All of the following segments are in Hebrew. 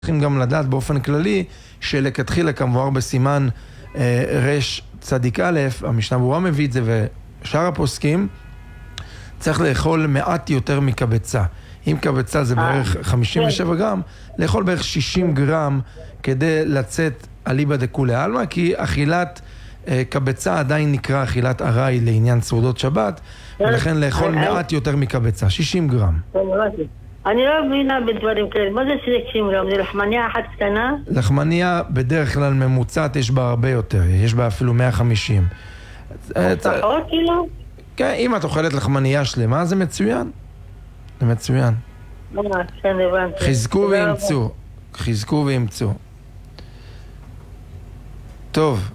צריכים גם לדעת באופן כללי שלכתחילה כמבואר בסימן רש צדיק א', המשנה ברורה מביא את זה ושאר הפוסקים, צריך לאכול מעט יותר מקבצה. אם קבצה זה בערך 57 גרם, לאכול בערך 60 גרם כדי לצאת אליבא דכולי עלמא, כי אכילת קבצה עדיין נקרא אכילת ארעי לעניין סעודות שבת, ולכן לאכול מעט יותר מקבצה, 60 גרם. אני לא מבינה בדברים כאלה, מה זה 60 גרם? זה לחמניה אחת קטנה? לחמניה בדרך כלל ממוצעת יש בה הרבה יותר, יש בה אפילו 150. פחות כאילו? כן, אם את אוכלת לחמניה שלמה זה מצוין. זה מצוין. כן, הבנתי. חזקו וימצאו. טוב,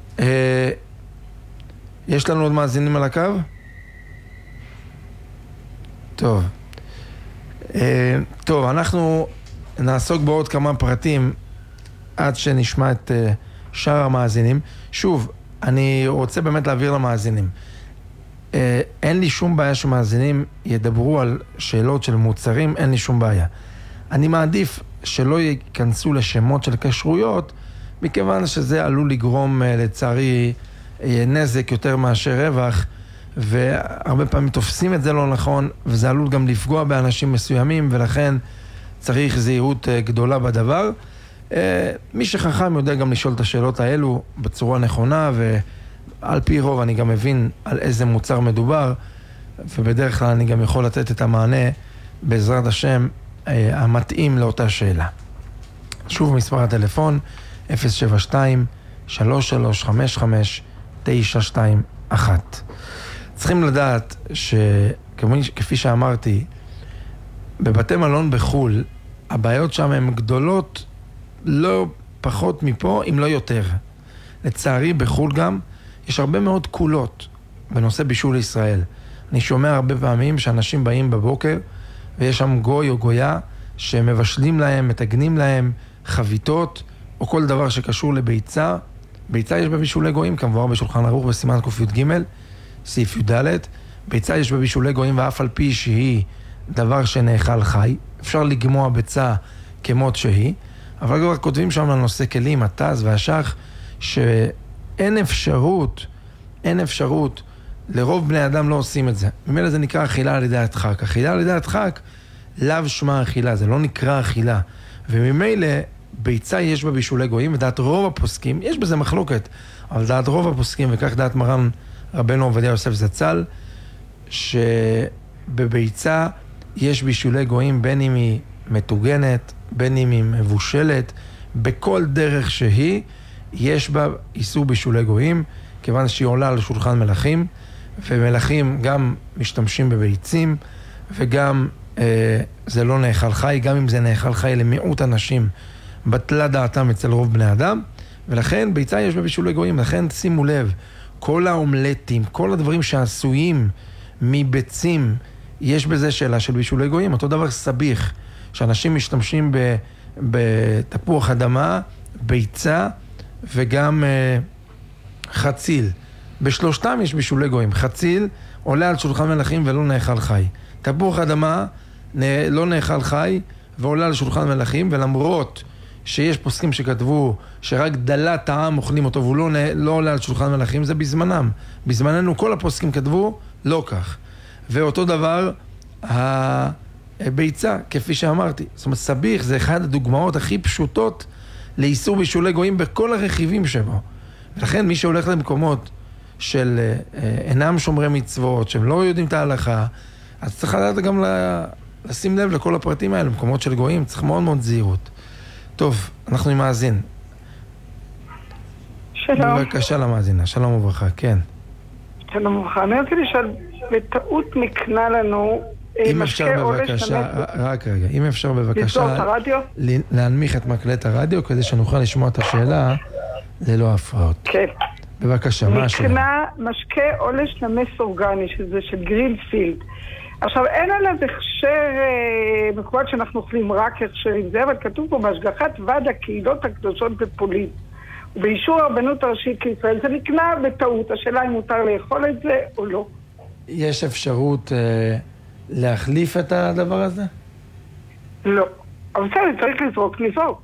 יש לנו עוד מאזינים על הקו? טוב, אנחנו נעסוק בעוד כמה פרטים עד שנשמע את שאר המאזינים. שוב, אני רוצה באמת להעביר למאזינים. אין לי שום בעיה שמאזינים ידברו על שאלות של מוצרים, אין לי שום בעיה. אני מעדיף שלא ייכנסו לשמות של כשרויות, מכיוון שזה עלול לגרום לצערי נזק יותר מאשר רווח, והרבה פעמים תופסים את זה לא נכון, וזה עלול גם לפגוע באנשים מסוימים, ולכן צריך זהירות גדולה בדבר. מי שחכם יודע גם לשאול את השאלות האלו בצורה נכונה, ועל פי רוב אני גם מבין על איזה מוצר מדובר, ובדרך כלל אני גם יכול לתת את המענה בעזרת השם המתאים לאותה שאלה. שוב מספר הטלפון 072-3355-921. צריכים לדעת שכפי שאמרתי, בבתי מלון בחול, הבעיות שם הן גדולות לא פחות מפה, אם לא יותר. לצערי בחול גם יש הרבה מאוד קולות בנושא בישול ישראל. אני שומע הרבה פעמים שאנשים באים בבוקר ויש שם גוי או גויה שמבשלים להם, מתגנים להם חביתות או כל דבר שקשור לביצה. ביצה יש בבישולי גויים, כמובן בשולחן ערוך בסימן ק"ג, סעיף י"ד. ביצה יש בבישולי גויים ואף על פי שהיא דבר שנאכל חי. אפשר לגמוע ביצה כמות שהיא, אבל כבר כותבים שם לנושא כלים, התז והשח, שאין אפשרות, לרוב בני אדם לא עושים את זה. ממילא זה נקרא אכילה על ידי הדחק. אכילה על ידי הדחק, לאו שמה אכילה, זה לא נקרא אכילה. וממילא ביצה יש בה בישולי גויים, ודעת רוב הפוסקים, יש בזה מחלוקת, אבל דעת רוב הפוסקים, וכך דעת מרן רבנו עובדיה יוסף זצ"ל, שבביצה יש בישולי גויים, בין אם היא מטוגנת, בין אם היא מבושלת, בכל דרך שהיא, יש בה איסור בישולי גויים, כיוון שהיא עולה על שולחן מלכים, ומלכים גם משתמשים בביצים, וגם זה לא נאכל חי, גם אם זה נאכל חי למיעוט אנשים, בטלה דעתם אצל רוב בני אדם, ולכן ביצה יש בבישולי גויים. לכן שימו לב, כל האומלטים, כל הדברים שעשויים מביצים, יש בזה שאלה של בישולי גויים. אותו דבר סביך, שאנשים משתמשים בתפוח אדמה, ביצה וגם חציל. בשלושתם יש בישולי גויים. חציל עולה על שולחן מלכים ולא נאכל חי. תפוח אדמה לא נאכל חי ועולה על שולחן מלכים, ולמרות שיש פוסקים שכתבו שרק דלת העם אוכלים אותו והוא לא עולה על שולחן מלכים, זה בזמנם. בזמננו כל הפוסקים כתבו לא כך. ואותו דבר הביצה, כפי שאמרתי. זאת אומרת, סביך זה אחד הדוגמאות הכי פשוטות לאיסור בישולי גויים בכל הרכיבים שבו. ולכן מי שהולך למקומות של אינם שומרי מצוות, שהם לא יודעים את ההלכה, אז צריך לדעת גם לשים לב לכל הפרטים האלה, מקומות של גויים, צריך מאוד מאוד זהירות. טוב, אנחנו עם מאזין. שלום. בבקשה למאזינה, שלום וברכה, כן. שלום וברכה, אני רוצה לשאול, בטעות נקנה לנו אם אפשר בבקשה, רק רגע, אם אפשר בבקשה להנמיך את מקלט הרדיו כדי שנוכל לשמוע את השאלה ללא הפרעות. כן. בבקשה, מה השאלה? נקנה משקה עולש נמס אורגני, שזה של גרינפילד. עכשיו, אין עליו הכשר מקובל שאנחנו אוכלים רק הכשר עם זה, אבל כתוב פה בהשגחת ועד הקהילות הקדושות בפולין. ובאישור הרבנות הראשית לישראל זה נקנה בטעות. השאלה אם מותר לאכול את זה או לא. יש אפשרות להחליף את הדבר הזה? לא. אבל בסדר, צריך לזרוק.